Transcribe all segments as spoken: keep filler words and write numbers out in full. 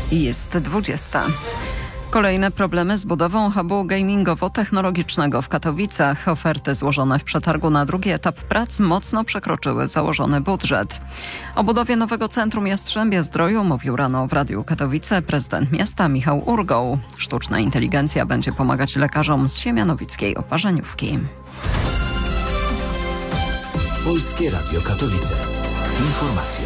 Jest dwudziesta. Kolejne problemy z budową hubu gamingowo-technologicznego w Katowicach. Oferty złożone w przetargu na drugi etap prac mocno przekroczyły założony budżet. O budowie nowego centrum Jastrzębia-Zdroju mówił rano w Radiu Katowice prezydent miasta Michał Urgoł. Sztuczna inteligencja będzie pomagać lekarzom z siemianowickiej oparzeniówki. Polskie Radio Katowice. Informacje.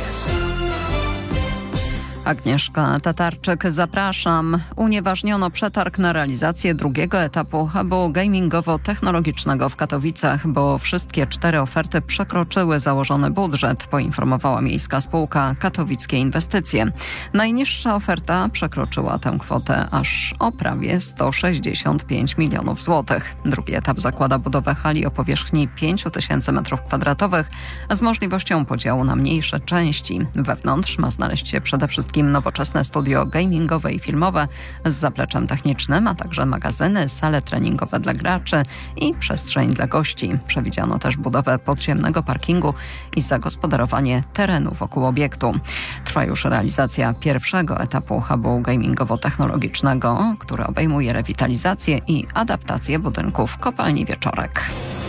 Agnieszka Tatarczyk, zapraszam. Unieważniono przetarg na realizację drugiego etapu hubu gamingowo-technologicznego w Katowicach, bo wszystkie cztery oferty przekroczyły założony budżet, poinformowała miejska spółka Katowickie Inwestycje. Najniższa oferta przekroczyła tę kwotę aż o prawie sto sześćdziesiąt pięć milionów złotych. Drugi etap zakłada budowę hali o powierzchni pięć tysięcy metrów kwadratowych z możliwością podziału na mniejsze części. Wewnątrz ma znaleźć się przede wszystkim nowoczesne studio gamingowe i filmowe z zapleczem technicznym, a także magazyny, sale treningowe dla graczy i przestrzeń dla gości. Przewidziano też budowę podziemnego parkingu i zagospodarowanie terenu wokół obiektu. Trwa już realizacja pierwszego etapu hubu gamingowo-technologicznego, który obejmuje rewitalizację i adaptację budynków kopalni Wieczorek.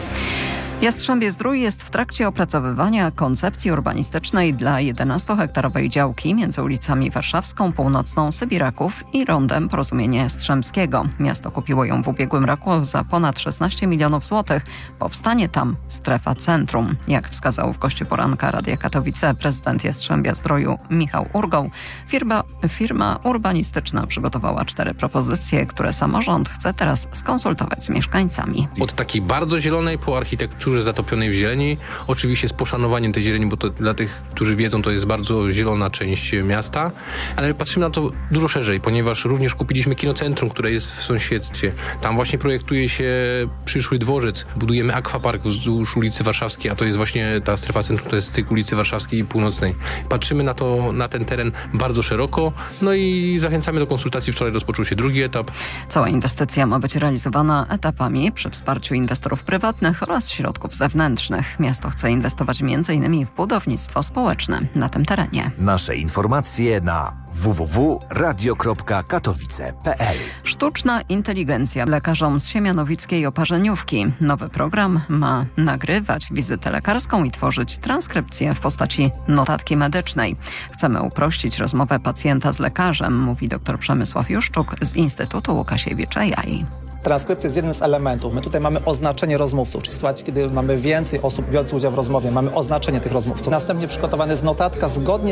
Jastrzębie-Zdrój jest w trakcie opracowywania koncepcji urbanistycznej dla jedenastohektarowej działki między ulicami Warszawską, Północną, Sybiraków i rondem Porozumienia Jastrzębskiego. Miasto kupiło ją w ubiegłym roku za ponad szesnaście milionów złotych. Powstanie tam strefa centrum. Jak wskazał w gościu poranka Radia Katowice prezydent Jastrzębia-Zdroju Michał Urgoł, firma, firma urbanistyczna przygotowała cztery propozycje, które samorząd chce teraz skonsultować z mieszkańcami. Od takiej bardzo zielonej po architekturze zatopionej w zieleni. Oczywiście z poszanowaniem tej zieleni, bo to dla tych, którzy wiedzą, to jest bardzo zielona część miasta, ale patrzymy na to dużo szerzej, ponieważ również kupiliśmy kinocentrum, które jest w sąsiedztwie. Tam właśnie projektuje się przyszły dworzec. Budujemy akwapark wzdłuż ulicy Warszawskiej, a to jest właśnie ta strefa centrum, to jest styk ulicy Warszawskiej i Północnej. Patrzymy na to, na ten teren bardzo szeroko, no i zachęcamy do konsultacji. Wczoraj rozpoczął się drugi etap. Cała inwestycja ma być realizowana etapami przy wsparciu inwestorów prywatnych oraz środków zewnętrznych. Miasto chce inwestować między innymi w budownictwo społeczne na tym terenie. Nasze informacje na w w w kropka radio kropka katowice kropka p l. Sztuczna inteligencja lekarzom z siemianowickiej oparzeniówki. Nowy program ma nagrywać wizytę lekarską i tworzyć transkrypcję w postaci notatki medycznej. Chcemy uprościć rozmowę pacjenta z lekarzem, mówi dr Przemysław Juszczuk z Instytutu Łukasiewicz-A I. Transkrypcja jest jednym z elementów. My tutaj mamy oznaczenie rozmówców, czyli w sytuacji, kiedy mamy więcej osób biorących udział w rozmowie, mamy oznaczenie tych rozmówców. Następnie przygotowana jest notatka zgodnie